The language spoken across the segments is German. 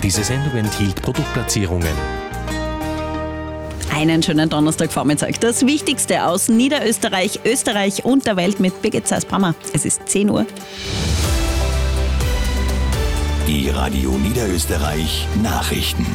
Diese Sendung enthielt Produktplatzierungen. Einen schönen Donnerstagvormittag. Das Wichtigste aus Niederösterreich, Österreich und der Welt mit Birgit Zeis-Brammer. Es ist 10 Uhr. Die Radio Niederösterreich Nachrichten.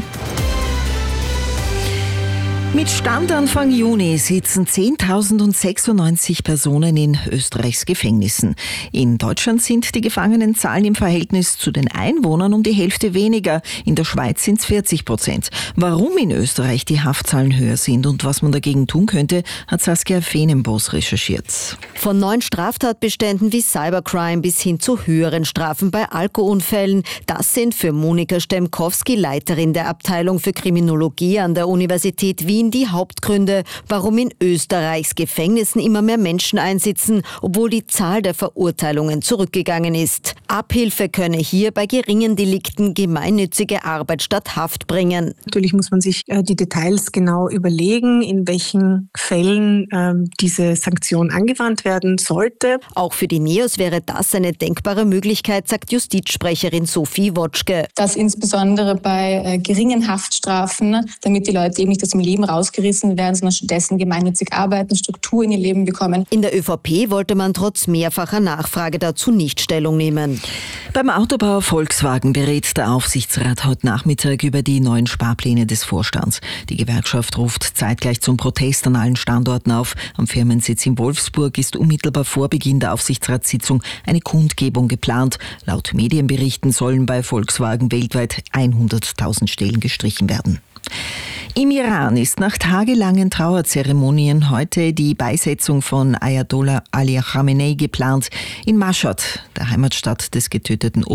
Mit Stand Anfang Juni sitzen 10.096 Personen in Österreichs Gefängnissen. In Deutschland sind die Gefangenenzahlen im Verhältnis zu den Einwohnern um die Hälfte weniger. In der Schweiz sind es 40%. Warum in Österreich die Haftzahlen höher sind und was man dagegen tun könnte, hat Saskia Fenenbos recherchiert. Von neuen Straftatbeständen wie Cybercrime bis hin zu höheren Strafen bei Alkoholunfällen. Das sind für Monika Stemkowski, Leiterin der Abteilung für Kriminologie an der Universität Wien, die Hauptgründe, warum in Österreichs Gefängnissen immer mehr Menschen einsitzen, obwohl die Zahl der Verurteilungen zurückgegangen ist. Abhilfe könne hier bei geringen Delikten gemeinnützige Arbeit statt Haft bringen. Natürlich muss man sich die Details genau überlegen, in welchen Fällen diese Sanktion angewandt werden sollte. Auch für die NEOS wäre das eine denkbare Möglichkeit, sagt Justizsprecherin Sophie Wotschke. Das insbesondere bei geringen Haftstrafen, damit die Leute eben nicht aus dem Leben rausgerissen werden, sondern stattdessen gemeinnützig arbeiten, Struktur in ihr Leben bekommen. In der ÖVP wollte man trotz mehrfacher Nachfrage dazu nicht Stellung nehmen. Beim Autobauer Volkswagen berät der Aufsichtsrat heute Nachmittag über die neuen Sparpläne des Vorstands. Die Gewerkschaft ruft zeitgleich zum Protest an allen Standorten auf. Am Firmensitz in Wolfsburg ist unmittelbar vor Beginn der Aufsichtsratssitzung eine Kundgebung geplant. Laut Medienberichten sollen bei Volkswagen weltweit 100.000 Stellen gestrichen werden. Im Iran ist nach tagelangen Trauerzeremonien heute die Beisetzung von Ayatollah Ali Khamenei geplant. In Mashhad, der Heimatstadt des getöteten